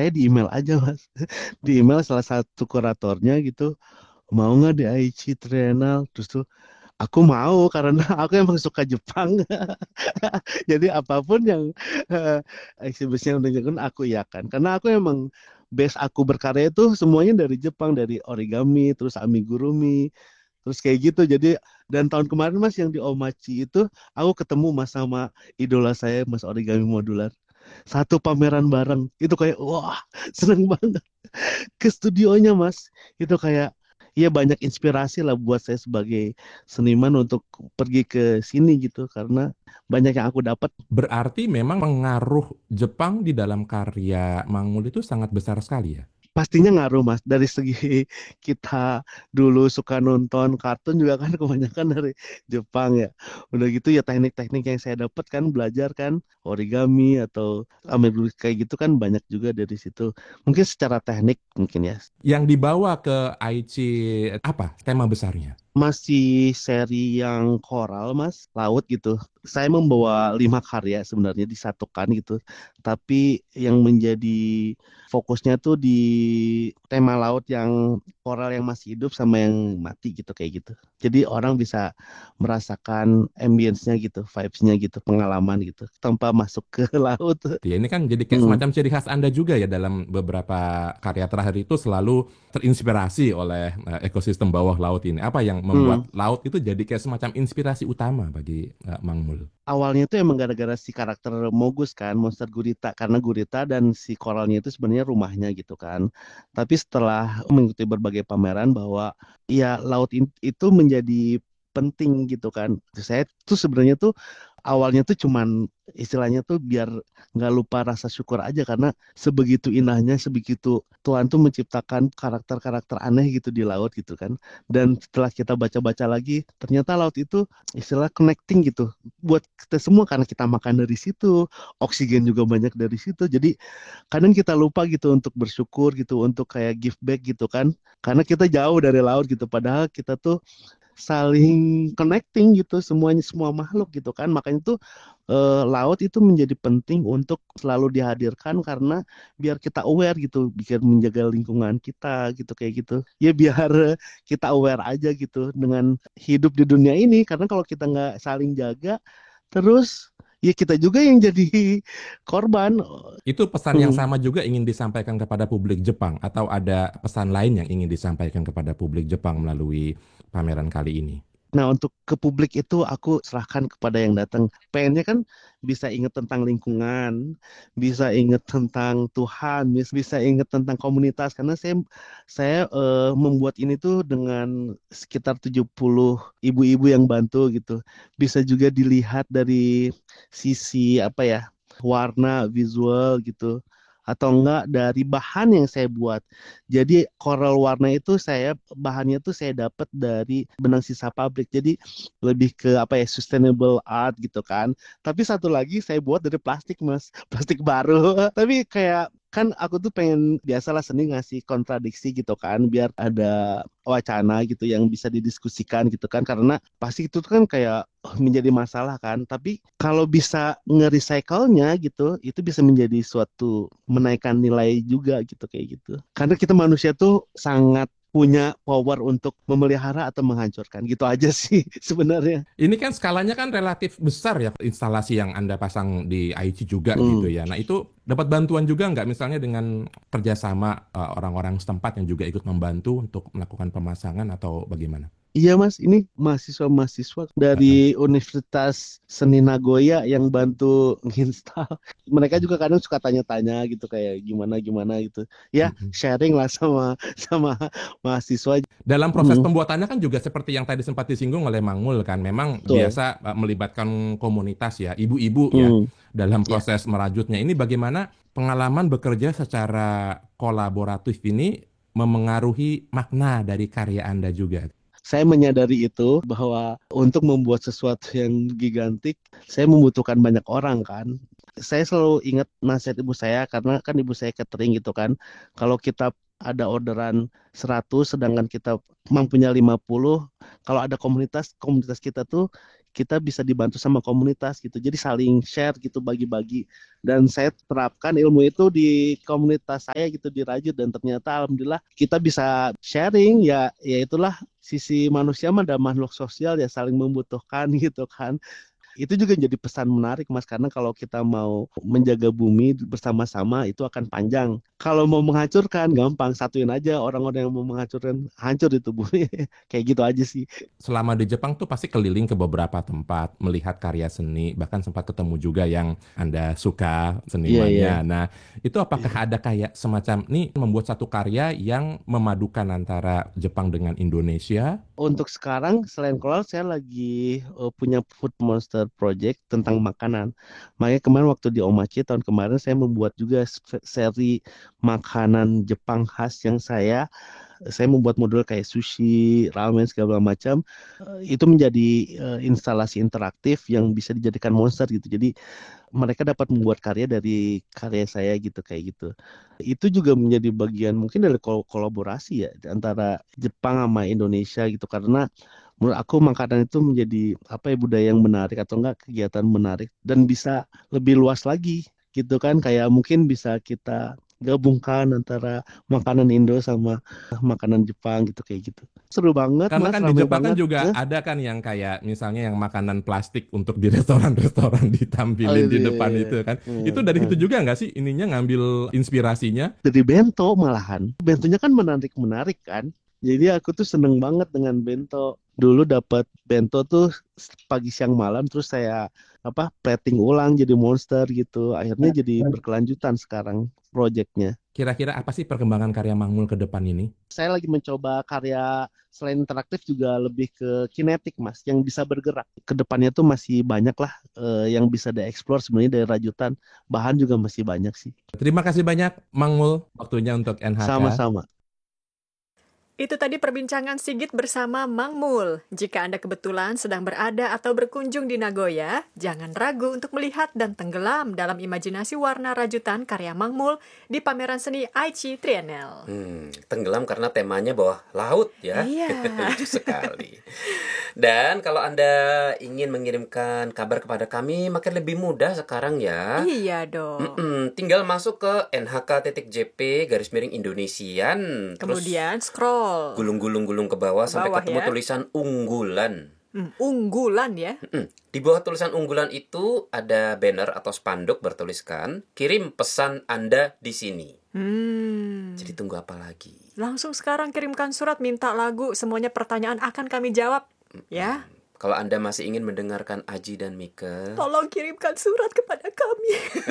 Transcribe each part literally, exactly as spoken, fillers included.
saya di email aja mas, di email salah satu kuratornya gitu, mau nggak di Aichi Triennale, terus tuh aku mau karena aku emang suka Jepang. Jadi apapun yang eh, eksibisinya udah jagoan aku iakan. Karena aku emang base aku berkarya itu semuanya dari Jepang, dari origami, terus amigurumi, terus kayak gitu. Jadi dan tahun kemarin Mas yang di Omachi itu aku ketemu Mas sama idola saya Mas Origami Modular. Satu pameran bareng. Itu kayak wah, seneng banget ke studionya Mas. Itu kayak ya banyak inspirasi lah buat saya sebagai seniman untuk pergi ke sini gitu karena banyak yang aku dapat. Berarti memang pengaruh Jepang di dalam karya Mang Mul itu sangat besar sekali ya. Pastinya ngaruh Mas dari segi kita dulu suka nonton kartun juga kan kebanyakan dari Jepang ya. Udah gitu ya teknik-teknik yang saya dapat kan belajar kan origami atau amigurumi kayak gitu kan banyak juga dari situ. Mungkin secara teknik mungkin ya. Yang dibawa ke Aichi apa tema besarnya? Masih seri yang koral mas, laut gitu. Saya membawa lima karya sebenarnya disatukan gitu. Tapi yang menjadi fokusnya tuh di tema laut yang koral yang masih hidup sama yang mati gitu kayak gitu. Jadi orang bisa merasakan ambience-nya gitu, vibes-nya gitu, pengalaman gitu tanpa masuk ke laut. Ya, ini kan jadi kayak Hmm. semacam ciri khas Anda juga ya dalam beberapa karya terakhir itu selalu terinspirasi oleh eh, ekosistem bawah laut ini. Apa yang membuat Hmm. laut itu jadi kayak semacam inspirasi utama bagi eh, Mang Mul? Awalnya itu emang gara-gara si karakter Mogus kan, monster gurita. Karena gurita dan si koralnya itu sebenarnya rumahnya gitu kan. Tapi setelah mengikuti berbagai pameran bahwa ya laut in- itu menjadi penting gitu kan. Saya tuh sebenarnya tuh awalnya tuh cuman istilahnya tuh biar nggak lupa rasa syukur aja karena sebegitu indahnya, sebegitu Tuhan tuh menciptakan karakter-karakter aneh gitu di laut gitu kan. Dan setelah kita baca-baca lagi, ternyata laut itu istilah connecting gitu buat kita semua karena kita makan dari situ, oksigen juga banyak dari situ. Jadi kadang kita lupa gitu untuk bersyukur gitu, untuk kayak give back gitu kan. Karena kita jauh dari laut gitu, padahal kita tuh saling connecting gitu semuanya semua makhluk gitu kan. Makanya tuh eh, laut itu menjadi penting untuk selalu dihadirkan karena biar kita aware gitu, biar menjaga lingkungan kita gitu kayak gitu. Ya biar eh, kita aware aja gitu dengan hidup di dunia ini karena kalau kita nggak saling jaga terus ya kita juga yang jadi korban. Itu pesan yang Hmm. sama juga ingin disampaikan kepada publik Jepang atau ada pesan lain yang ingin disampaikan kepada publik Jepang melalui pameran kali ini? Nah, untuk ke publik itu aku serahkan kepada yang datang. Pengennya kan bisa ingat tentang lingkungan, bisa ingat tentang Tuhan, bis- bisa ingat tentang komunitas. Karena saya saya eh, membuat ini tuh dengan sekitar tujuh puluh ibu-ibu yang bantu gitu. Bisa juga dilihat dari sisi apa ya, warna, visual gitu. Atau enggak dari bahan yang saya buat. Jadi coral warna itu saya bahannya tuh saya dapat dari benang sisa pabrik. Jadi lebih ke apa ya sustainable art gitu kan. Tapi satu lagi saya buat dari plastik mas, plastik baru. Tapi kayak kan aku tuh pengen biasalah seni ngasih kontradiksi gitu kan biar ada wacana gitu yang bisa didiskusikan gitu kan karena pasti itu tuh kan kayak oh, menjadi masalah kan tapi kalau bisa nge-recycle-nya gitu itu bisa menjadi suatu menaikkan nilai juga gitu kayak gitu karena kita manusia tuh sangat punya power untuk memelihara atau menghancurkan gitu aja sih sebenarnya. Ini kan skalanya kan relatif besar ya instalasi yang Anda pasang di Aichi juga gitu Hmm. ya. Nah itu dapat bantuan juga nggak misalnya dengan kerjasama eh, orang-orang setempat yang juga ikut membantu untuk melakukan pemasangan atau bagaimana? Iya Mas, ini mahasiswa-mahasiswa dari Universitas Seni Nagoya yang bantu nginstal. Mereka juga kadang suka tanya-tanya gitu kayak gimana gimana gitu. Ya Mm-mm. sharing lah sama sama mahasiswa. Dalam proses Hmm, pembuatannya kan juga seperti yang tadi sempat disinggung oleh Mang Mul kan, memang betul. biasa eh, melibatkan komunitas ya, ibu-ibu ya, Hmm, dalam ya. proses merajutnya. Ini bagaimana pengalaman bekerja secara kolaboratif ini memengaruhi makna dari karya Anda juga? Saya menyadari itu bahwa untuk membuat sesuatu yang gigantik, saya membutuhkan banyak orang kan. Saya selalu ingat nasihat ibu saya karena kan ibu saya catering gitu kan. Kalau kita ada orderan seratus sedangkan kita mampunya lima puluh, kalau ada komunitas, komunitas kita tuh kita bisa dibantu sama komunitas gitu. Jadi saling share gitu, bagi-bagi. Dan saya terapkan ilmu itu di komunitas saya gitu di Rajut, dan ternyata alhamdulillah kita bisa sharing ya, ya itulah sisi manusia mah ada makhluk sosial ya, saling membutuhkan gitu kan. Itu juga jadi pesan menarik Mas, karena kalau kita mau menjaga bumi bersama-sama itu akan panjang. Kalau mau menghancurkan gampang, satuin aja orang-orang yang mau menghancurkan, hancur itu bumi. Kayak gitu aja sih. Selama di Jepang tuh pasti keliling ke beberapa tempat, melihat karya seni, bahkan sempat ketemu juga yang Anda suka Iya, iya. senimannya. Nah, itu apakah ada kayak semacam nih membuat satu karya yang memadukan antara Jepang dengan Indonesia? Untuk sekarang selain kolor saya lagi uh, punya Food Monster Project tentang makanan. Makanya kemarin waktu di Omachi tahun kemarin saya membuat juga s- seri makanan Jepang khas yang saya saya membuat modul kayak sushi, ramen segala macam. Eh, Itu menjadi eh, instalasi interaktif yang bisa dijadikan monster gitu. Jadi mereka dapat membuat karya dari karya saya gitu, kayak gitu. Itu juga menjadi bagian mungkin dari kol- kolaborasi ya antara Jepang sama Indonesia gitu, karena menurut aku makanan itu menjadi apa ya, budaya yang menarik atau enggak kegiatan menarik dan bisa lebih luas lagi gitu kan, kayak mungkin bisa kita gabungkan antara makanan Indo sama makanan Jepang gitu, kayak gitu. Seru banget Karena Mas, kan di rame Jepang kan banget. juga Nah, ada kan yang kayak misalnya yang makanan plastik untuk di restoran-restoran oh, ditampilin iya, di iya, depan iya. itu kan. Itu Hmm, dari situ hmm. juga nggak sih ininya ngambil inspirasinya? Dari bento malahan. Bentonya kan menarik-menarik kan. Jadi aku tuh seneng banget dengan bento. Dulu dapat bento tuh pagi siang malam, terus saya apa plating ulang jadi monster gitu. Akhirnya jadi berkelanjutan sekarang proyeknya. Kira-kira apa sih perkembangan karya Mang Mul ke depan ini? Saya lagi mencoba karya selain interaktif juga lebih ke kinetik Mas, yang bisa bergerak. Kedepannya tuh masih banyak lah eh, yang bisa dieksplor sebenarnya dari rajutan. Bahan juga masih banyak sih. Terima kasih banyak Mang Mul waktunya untuk N H K. Sama-sama. Itu tadi perbincangan Sigit bersama Mang Mul. Jika Anda kebetulan sedang berada atau berkunjung di Nagoya, jangan ragu untuk melihat dan tenggelam dalam imajinasi warna rajutan karya Mang Mul di pameran seni Aichi Triennale. Hmm, tenggelam karena temanya bawah laut ya. Iya. Lucu sekali. Dan kalau Anda ingin mengirimkan kabar kepada kami, makin lebih mudah sekarang ya. Iya dong. Mm-mm, tinggal masuk ke n h k titik j p garis miring Indonesian. Terus Kemudian scroll gulung-gulung-gulung ke bawah ke sampai bawah ketemu ya. tulisan unggulan. Hmm, unggulan ya. Mm-mm. Di bawah tulisan unggulan itu ada banner atau spanduk bertuliskan, kirim pesan Anda di sini. Hmm. Jadi tunggu apa lagi? Langsung sekarang kirimkan surat, minta lagu, semuanya pertanyaan akan kami jawab. Ya. Kalau Anda masih ingin mendengarkan Aji dan Mika, Tolong kirimkan surat kepada kami.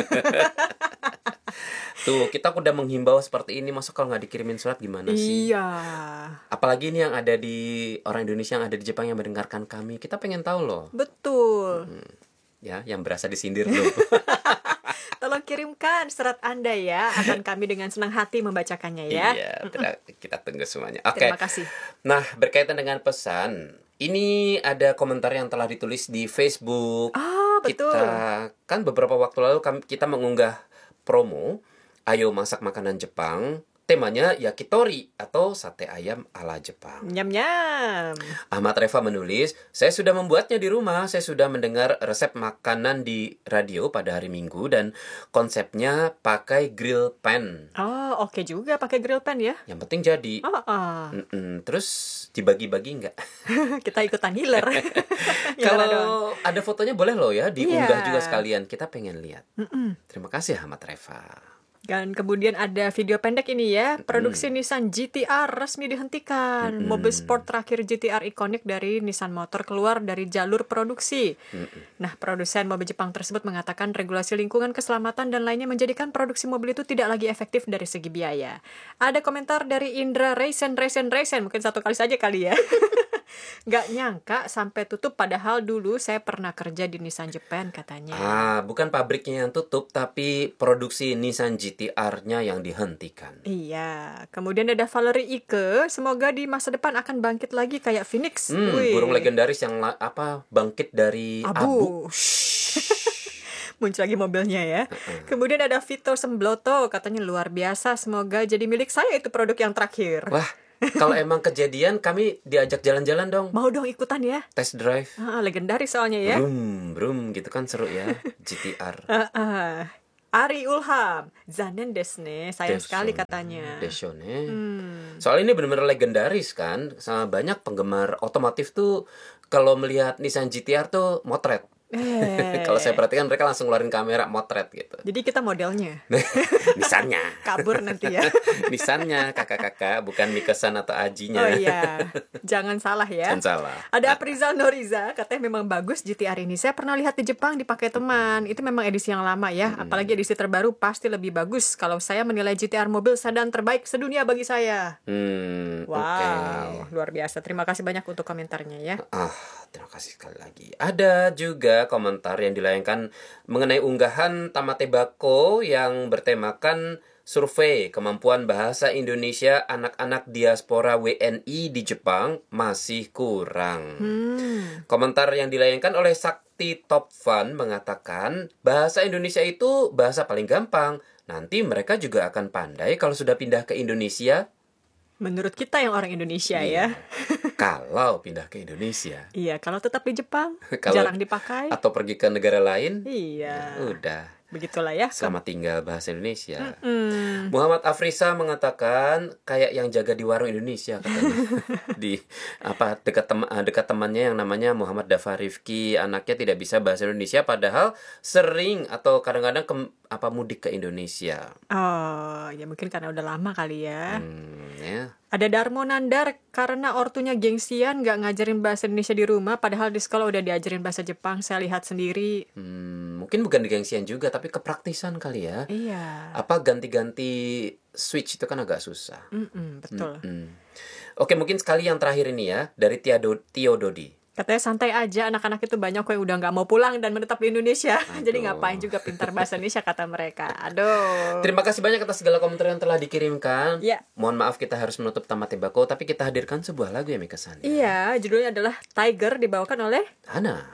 tuh kita udah menghimbau seperti ini, masa kalau nggak dikirimin surat gimana sih? Iya. Apalagi ini yang ada di orang Indonesia yang ada di Jepang yang mendengarkan kami, kita pengen tahu loh. Betul. Ya, yang berasa disindir loh. Tolong kirimkan surat Anda ya. Akan kami dengan senang hati membacakannya ya. Iya, tidak- kita tunggu semuanya. Oke. Terima kasih. Nah, berkaitan dengan pesan, ini ada komentar yang telah ditulis di Facebook. Ah, betul. Kita kan beberapa waktu lalu kami, kita mengunggah promo Ayo Masak Makanan Jepang. Temanya yakitori atau sate ayam ala Jepang. Nyam-nyam. Ahmad Reva menulis, saya sudah membuatnya di rumah. Saya sudah mendengar resep makanan di radio pada hari Minggu dan konsepnya pakai grill pan. Oh, oke juga pakai grill pan ya. Yang penting jadi. Ah, ah. Mm-mm. Terus dibagi-bagi nggak? Kita ikutan healer. Healer dong. Kalau ada fotonya boleh loh ya, diunggah Iya. juga sekalian. Kita pengen lihat. Mm-mm. Terima kasih Ahmad Reva. Dan kemudian ada video pendek ini ya. Produksi Nissan G T R resmi dihentikan. Mm-mm. Mobil sport terakhir G T R ikonik dari Nissan Motor keluar dari jalur produksi. Mm-mm. Nah, produsen mobil Jepang tersebut mengatakan regulasi lingkungan, keselamatan, dan lainnya menjadikan produksi mobil itu tidak lagi efektif dari segi biaya. Ada komentar dari Indra Reisen, Reisen, Reisen. Mungkin satu kali saja kali ya. Gak nyangka sampai tutup, padahal dulu saya pernah kerja di Nissan Japan katanya. Ah, bukan pabriknya yang tutup, tapi produksi Nissan G T R-nya yang dihentikan. Iya, kemudian ada Valerie Ike, semoga di masa depan akan bangkit lagi kayak Phoenix. Hmm, Wih. burung legendaris yang la- apa bangkit dari abu. Abu. Muncul lagi mobilnya ya. Kemudian ada Vito Sembloto, katanya luar biasa, semoga jadi milik saya itu produk yang terakhir. Wah, Kalau emang kejadian, kami diajak jalan-jalan dong. Mau dong ikutan ya? Test drive. Ah, legendaris soalnya ya. Brum, brum gitu kan seru ya. G T R. Ah, ah. Ari Ulham, Zanen desne, sayang Deson. sekali katanya. Desone. Hmm. Soal ini benar-benar legendaris kan. Sama banyak penggemar otomotif tuh kalau melihat Nissan G T R tuh motret. Eh. Kalau saya perhatikan mereka langsung ngeluarin kamera motret gitu. Jadi kita modelnya. Nissannya. Kabur nanti ya. Nissannya kakak-kakak, bukan Mikesan atau Ajinya. Oh iya, jangan salah ya. Jangan salah. Ada Aprizal Noriza, katanya memang bagus G T R ini. Saya pernah lihat di Jepang dipakai teman. Itu memang edisi yang lama ya. Apalagi edisi terbaru pasti lebih bagus. Kalau saya menilai G T R mobil sedan terbaik sedunia bagi saya. Hmm, Wow, oke. luar biasa. Terima kasih banyak untuk komentarnya ya. Ah, terima kasih sekali lagi. Ada juga komentar yang dilayangkan mengenai unggahan Tamate Bako yang bertemakan survei kemampuan bahasa Indonesia anak-anak diaspora W N I di Jepang masih kurang. Hmm. Komentar yang dilayangkan oleh Sakti Top Fun mengatakan bahasa Indonesia itu bahasa paling gampang. Nanti mereka juga akan pandai kalau sudah pindah ke Indonesia. Menurut kita yang orang Indonesia ya. Kalau pindah ke Indonesia. Iya, kalau tetap di Jepang Kalau- jarang dipakai. Atau pergi ke negara lain. Iya. Udah. Begitulah ya. Selamat tinggal bahasa Indonesia. Hmm. Muhammad Afrisa mengatakan kayak yang jaga di warung Indonesia katanya. Di apa dekat tem ah, dekat temannya yang namanya Muhammad Dafa Rifki, anaknya tidak bisa bahasa Indonesia padahal sering atau kadang-kadang ke, apa mudik ke Indonesia. Oh, ya mungkin karena udah lama kali ya. Hmm, ya. Ada Darmo Nandar, karena ortunya gengsian nggak ngajarin bahasa Indonesia di rumah, padahal di sekolah udah diajarin bahasa Jepang. Saya lihat sendiri. Hmm, mungkin bukan digengsian juga tapi kepraktisan kali ya. Iya. Apa ganti-ganti switch itu kan agak susah. Mm-mm, betul. Hmm. Oke, mungkin sekali yang terakhir ini ya dari Tiado, Tio Dodi. Katanya santai aja, anak-anak itu banyak kok yang udah nggak mau pulang dan menetap di Indonesia. Jadi Aduh. ngapain juga pintar bahasa Indonesia kata mereka. Aduh. Terima kasih banyak atas segala komentar yang telah dikirimkan. Ya. Mohon maaf kita harus menutup Tamate Bako, tapi kita hadirkan sebuah lagu ya Mika San. Iya, judulnya adalah Tiger, dibawakan oleh Hana.